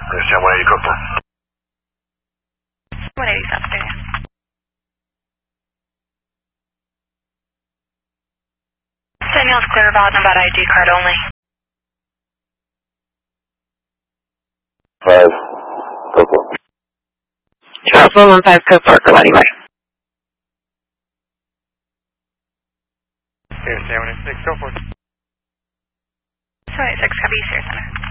Understand 180 code for. 180 South Virginia. Daniel's clear about ID card only. 5, go for. Charles 115, code 4, go anyway. Sierra 186, go for. 286, copy, Sierra Center.